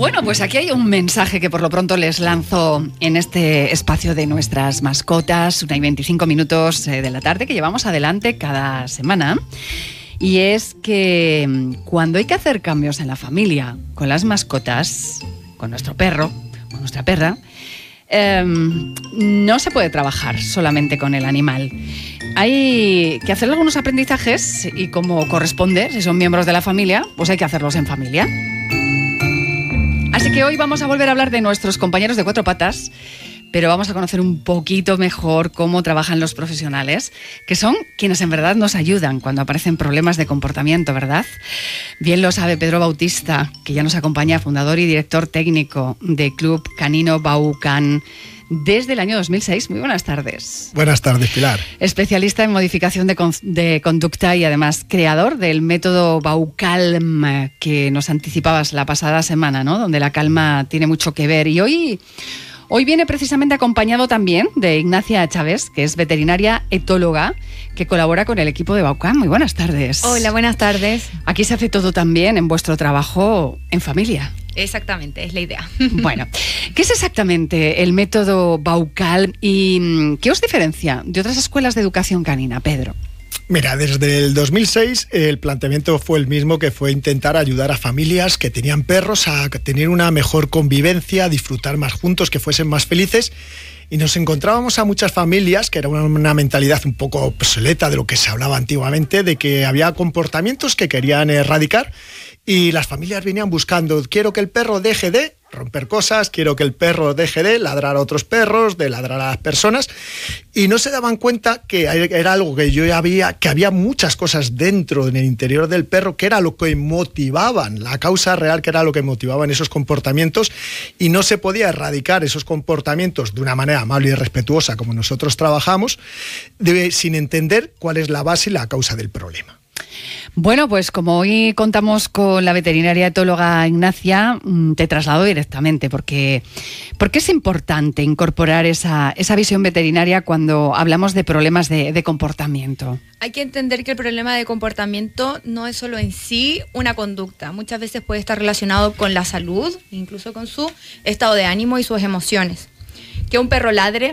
Bueno, pues aquí hay un mensaje que por lo pronto les lanzo en este espacio de nuestras mascotas, 1:25 de la tarde, que llevamos adelante cada semana. Y es que cuando hay que hacer cambios en la familia con las mascotas, con nuestro perro, con nuestra perra, no se puede trabajar solamente con el animal. Hay que hacer algunos aprendizajes y, como corresponde, si son miembros de la familia, pues hay que hacerlos en familia. Así que hoy vamos a volver a hablar de nuestros compañeros de cuatro patas, pero vamos a conocer un poquito mejor cómo trabajan los profesionales, que son quienes en verdad nos ayudan cuando aparecen problemas de comportamiento, ¿verdad? Bien lo sabe Pedro Bautista, que ya nos acompaña, fundador y director técnico de Club Canino Baucan desde el año 2006. Muy buenas tardes. Buenas tardes, Pilar. Especialista en modificación de conducta y además creador del método Baucalm, que nos anticipabas la pasada semana, ¿no? Donde la calma tiene mucho que ver. Y Hoy viene precisamente acompañado también de Ignacia Chávez, que es veterinaria etóloga, que colabora con el equipo de Baucan. Muy buenas tardes. Hola, buenas tardes. Aquí se hace todo también en vuestro trabajo en familia. Exactamente, es la idea. Bueno, ¿qué es exactamente el método Baucalm y qué os diferencia de otras escuelas de educación canina, Pedro? Mira, desde el 2006 el planteamiento fue el mismo, que fue intentar ayudar a familias que tenían perros a tener una mejor convivencia, a disfrutar más juntos, que fuesen más felices. Y nos encontrábamos a muchas familias que era una mentalidad un poco obsoleta de lo que se hablaba antiguamente, de que había comportamientos que querían erradicar, y las familias venían buscando: quiero que el perro deje de romper cosas, quiero que el perro deje de ladrar a otros perros, de ladrar a las personas, y no se daban cuenta que era algo que que había muchas cosas dentro, en el interior del perro, que era lo que motivaban, la causa real, que era lo que motivaban esos comportamientos, y no se podía erradicar esos comportamientos de una manera amable y respetuosa como nosotros trabajamos, sin entender cuál es la base y la causa del problema. Bueno, pues como hoy contamos con la veterinaria etóloga Ignacia, te traslado directamente, porque es importante incorporar esa visión veterinaria cuando hablamos de problemas de comportamiento. Hay que entender que el problema de comportamiento no es solo en sí una conducta. Muchas veces puede estar relacionado con la salud, incluso con su estado de ánimo y sus emociones. Que un perro ladre